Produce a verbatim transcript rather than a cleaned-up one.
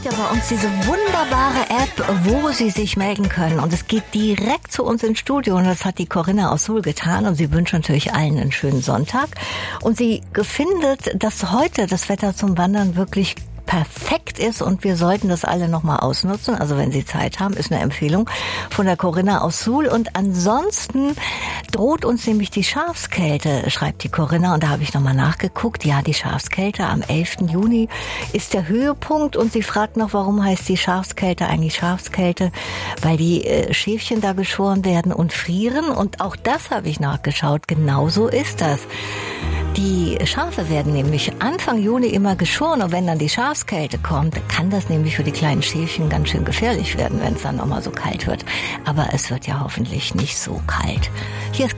ja bei uns diese wunderbare App, wo Sie sich melden können. Und es geht direkt zu uns ins Studio. Und das hat die Corinna aus Suhl getan. Und sie wünscht natürlich allen einen schönen Sonntag. Und sie findet, dass heute das Wetter zum Wandern wirklich perfekt ist und wir sollten das alle nochmal ausnutzen. Also wenn Sie Zeit haben, ist eine Empfehlung von der Corinna aus Suhl. Und ansonsten droht uns nämlich die Schafskälte, schreibt die Corinna. Und da habe ich nochmal nachgeguckt. Ja, die Schafskälte am elften Juni ist der Höhepunkt. Und sie fragt noch, warum heißt die Schafskälte eigentlich Schafskälte? Weil die äh, Schäfchen da geschoren werden und frieren. Und auch das habe ich nachgeschaut. Genauso ist das. Die Schafe werden nämlich Anfang Juni immer geschoren und wenn dann die Schafskälte kommt, kann das nämlich für die kleinen Schäfchen ganz schön gefährlich werden, wenn es dann auch mal so kalt wird. Aber es wird ja hoffentlich nicht so kalt. Hier ist